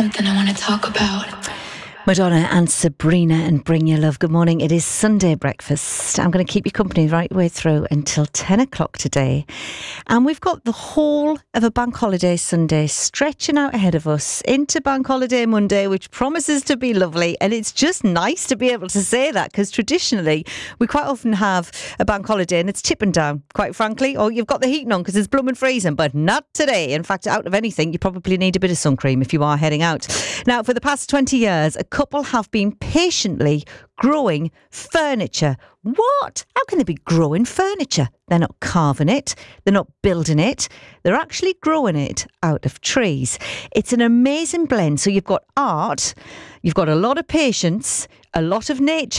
something I want to talk about. Madonna and Sabrina and Bring Your Love. Good morning. It is Sunday breakfast. I'm going to keep you company right way through until 10 o'clock today. And we've got the whole of a bank holiday Sunday stretching out ahead of us into bank holiday Monday, which promises to be lovely. And it's just nice to be able to say that, because traditionally we quite often have a bank holiday and it's tipping down, quite frankly, or you've got the heating on because it's blooming freezing, but not today. In fact, out of anything, you probably need a bit of sun cream if you are heading out. Now, for the past 20 years, a couple have been patiently growing furniture. What? How can they be growing furniture? They're not carving it. They're not building it. They're actually growing it out of trees. It's an amazing blend. So you've got art, you've got a lot of patience, a lot of nature.